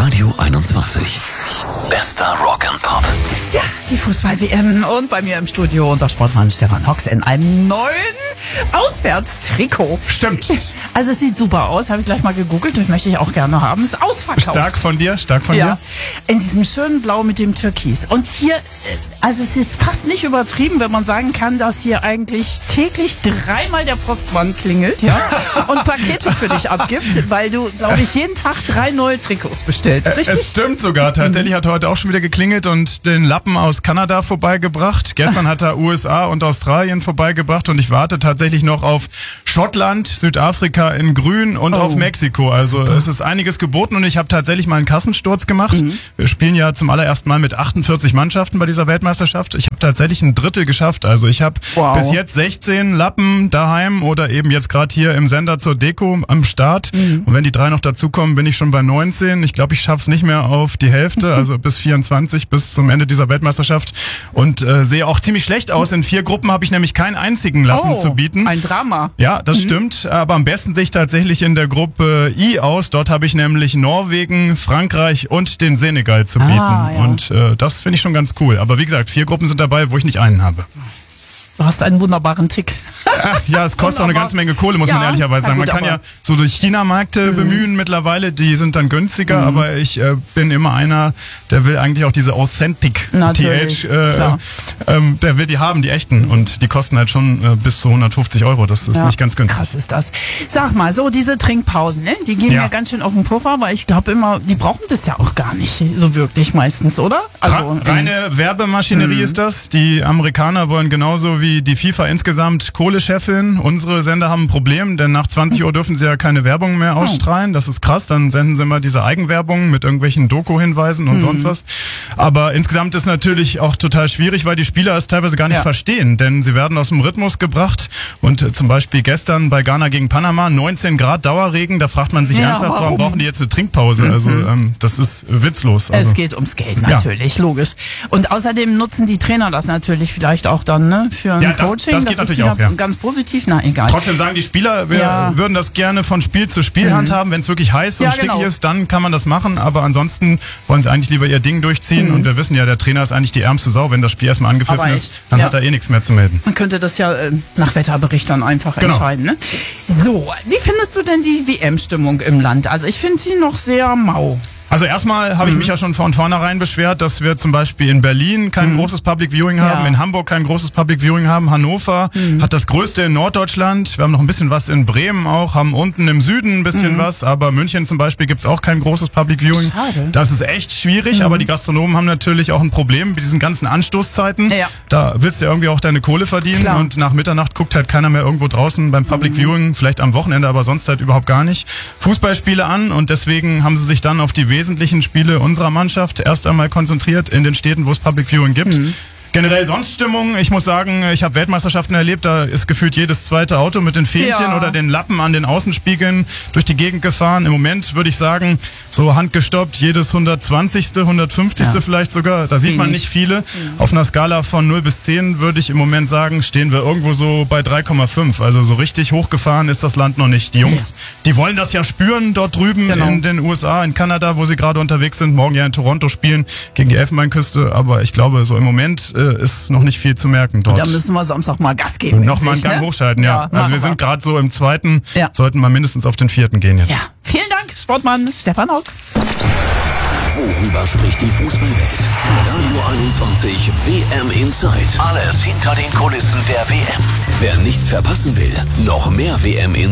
Radio 21. Bester Rock and Pop. Ja, die Fußball-WM und bei mir im Studio unser Sportmann Stefan Hocks in einem neuen Auswärtstrikot. Stimmt. Also es sieht super aus, habe ich gleich mal gegoogelt, das möchte ich auch gerne haben. Ist ausverkauft. Stark von dir, stark von dir. In diesem schönen Blau mit dem Türkis. Und hier, also es ist fast nicht übertrieben, wenn man sagen kann, dass hier eigentlich täglich 3-mal der Postmann klingelt, ja, und Pakete für dich abgibt, weil du, glaube ich, jeden Tag 3 neue Trikots bestellst, richtig? Es stimmt sogar. Tatsächlich hat er heute auch schon wieder geklingelt und den Lappen aus Kanada vorbeigebracht. Gestern hat er USA und Australien vorbeigebracht und ich warte tatsächlich noch auf Schottland, Südafrika in Grün und auf Mexiko. Also super. Es ist einiges geboten und ich habe tatsächlich mal einen Kassensturz gemacht. Wir spielen ja zum allerersten Mal mit 48 Mannschaften bei dieser Weltmeisterschaft. Ich habe tatsächlich ein Drittel geschafft. Also ich habe bis jetzt 16 Lappen daheim oder eben jetzt gerade hier im Sender zur Deko am Start. Und wenn die 3 noch dazukommen, bin ich schon bei 19. Ich glaube, ich schaffe es nicht mehr auf die Hälfte, also bis 24, bis zum Ende dieser Weltmeisterschaft. Und sehe auch ziemlich schlecht aus. In 4 Gruppen habe ich nämlich keinen einzigen Lappen zu bieten. Ein Drama. Ja, das stimmt. Aber am besten sehe ich tatsächlich in der Gruppe I aus. Dort habe ich nämlich Norwegen, Frankreich und den Senegal zu bieten. Ja. Und das finde ich schon ganz cool. Aber wie gesagt, 4 Gruppen sind dabei, wo ich nicht einen habe. Du hast einen wunderbaren Tick. Ja, es kostet auch eine ganze Menge Kohle, muss man ehrlicherweise sagen. Man kann ja so durch China-Märkte bemühen mittlerweile, die sind dann günstiger, aber ich bin immer einer, der will eigentlich auch diese Authentic TH, der will die haben, die echten, und die kosten halt schon bis zu 150 €, das ist nicht ganz günstig. Krass ist das. Sag mal, so diese Trinkpausen, ne? Die gehen ja ganz schön auf den Puffer, aber ich glaube immer, die brauchen das ja auch gar nicht so wirklich meistens, oder? Also reine Werbemaschinerie ist das. Die Amerikaner wollen genauso wie die FIFA insgesamt Kohle scheffeln. Unsere Sender haben ein Problem, denn nach 20 Uhr dürfen sie ja keine Werbung mehr ausstrahlen. Das ist krass. Dann senden sie immer diese Eigenwerbung mit irgendwelchen Doku-Hinweisen und sonst was. Aber insgesamt ist natürlich auch total schwierig, weil die Spieler es teilweise gar nicht verstehen, denn sie werden aus dem Rhythmus gebracht. Und zum Beispiel gestern bei Ghana gegen Panama 19 Grad Dauerregen. Da fragt man sich ernsthaft, warum brauchen die jetzt eine Trinkpause? Also das ist witzlos. Also, es geht ums Geld natürlich, logisch. Und außerdem nutzen die Trainer das natürlich vielleicht auch dann, ne, für ein Coaching. Das geht natürlich auch, ganz positiv, na egal. Trotzdem sagen die Spieler, wir würden das gerne von Spiel zu Spiel handhaben. Wenn es wirklich heiß und stickig ist, dann kann man das machen. Aber ansonsten wollen sie eigentlich lieber ihr Ding durchziehen. Und wir wissen ja, der Trainer ist eigentlich die ärmste Sau. Wenn das Spiel erstmal angepfiffen ist, dann hat er eh nichts mehr zu melden. Man könnte das ja nach Wetterbericht dann einfach entscheiden. Ne? So, wie findest du denn die WM-Stimmung im Land? Also ich finde sie noch sehr mau. Also erstmal habe ich mich ja schon von vornherein beschwert, dass wir zum Beispiel in Berlin kein großes Public Viewing haben, in Hamburg kein großes Public Viewing haben, Hannover hat das größte in Norddeutschland, wir haben noch ein bisschen was in Bremen auch, haben unten im Süden ein bisschen was, aber München zum Beispiel gibt's auch kein großes Public Viewing. Schade. Das ist echt schwierig, aber die Gastronomen haben natürlich auch ein Problem mit diesen ganzen Anstoßzeiten. Ja. Da willst du ja irgendwie auch deine Kohle verdienen und nach Mitternacht guckt halt keiner mehr irgendwo draußen beim Public Viewing, vielleicht am Wochenende, aber sonst halt überhaupt gar nicht, Fußballspiele an, und deswegen haben sie sich dann auf die wesentlichen Spiele unserer Mannschaft erst einmal konzentriert in den Städten, wo es Public Viewing gibt. Generell sonst Stimmung, ich muss sagen, ich habe Weltmeisterschaften erlebt, da ist gefühlt jedes zweite Auto mit den Fähnchen oder den Lappen an den Außenspiegeln durch die Gegend gefahren. Im Moment würde ich sagen, so handgestoppt, jedes 120., 150. vielleicht sogar, da sieht man nicht viele. Auf einer Skala von 0 bis 10 würde ich im Moment sagen, stehen wir irgendwo so bei 3,5. Also so richtig hochgefahren ist das Land noch nicht. Die Jungs, die wollen das ja spüren dort drüben in den USA, in Kanada, wo sie gerade unterwegs sind, morgen ja in Toronto spielen gegen die Elfenbeinküste, aber ich glaube, so im Moment ist noch nicht viel zu merken dort. Da müssen wir Samstag mal Gas geben. Nochmal einen Gang hochschalten, also wir sind gerade so im 2., sollten wir mindestens auf den 4. gehen jetzt. Ja, vielen Dank, Sportmann Stefan Hocks. Worüber spricht die Fußballwelt? Radio 21 WM Inside. Alles hinter den Kulissen der WM. Wer nichts verpassen will, noch mehr WM Inside